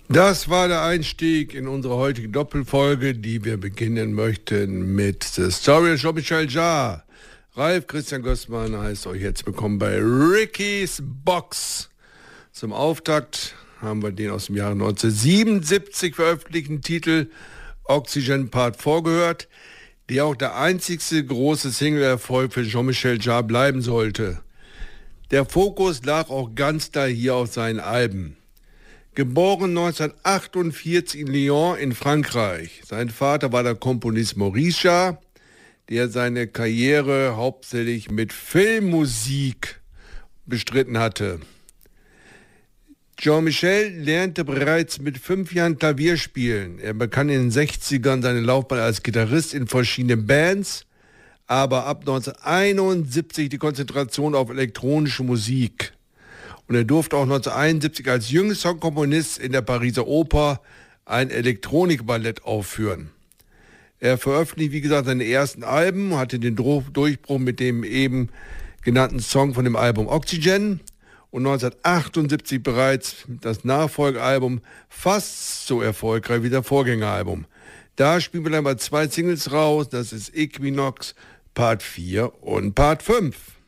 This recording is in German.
Das war der Einstieg in unsere heutige Doppelfolge, die wir beginnen möchten mit The Story of Jean-Michel Jarre. Ralf Christian Gößmann heißt euch jetzt willkommen bei Ricky's Box. Zum Auftakt haben wir den aus dem Jahre 1977 veröffentlichten Titel Oxygen Part 4 gehört, der auch der einzigste große Single-Erfolg für Jean-Michel Jarre bleiben sollte. Der Fokus lag auch ganz da hier auf seinen Alben. Geboren 1948 in Lyon in Frankreich. Sein Vater war der Komponist Maurice Jarre, der seine Karriere hauptsächlich mit Filmmusik bestritten hatte. Jean-Michel lernte bereits mit 5 Jahren Klavier spielen. Er begann in den 60ern seine Laufbahn als Gitarrist in verschiedenen Bands, aber ab 1971 die Konzentration auf elektronische Musik. Und er durfte auch 1971 als jüngster Komponist in der Pariser Oper ein Elektronikballett aufführen. Er veröffentlichte, wie gesagt, seine ersten Alben, hatte den Durchbruch mit dem eben genannten Song von dem Album Oxygen und 1978 bereits das Nachfolgealbum fast so erfolgreich wie das Vorgängeralbum. Da spielen wir dann mal 2 Singles raus, das ist Equinox Part 4 und Part 5.